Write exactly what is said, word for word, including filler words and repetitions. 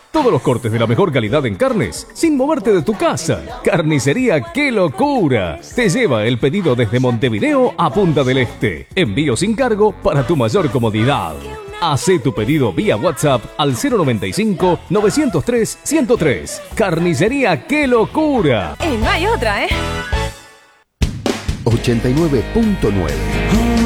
Todos los cortes de la mejor calidad en carnes, sin moverte de tu casa. Carnicería ¡Qué locura! Te lleva el pedido desde Montevideo a Punta del Este. Envío sin cargo para tu mayor comodidad. Hacé tu pedido vía WhatsApp al cero noventa y cinco, novecientos tres, ciento tres. Carnicería ¡Qué locura! Y no hay otra, ¿eh? ochenta y nueve punto nueve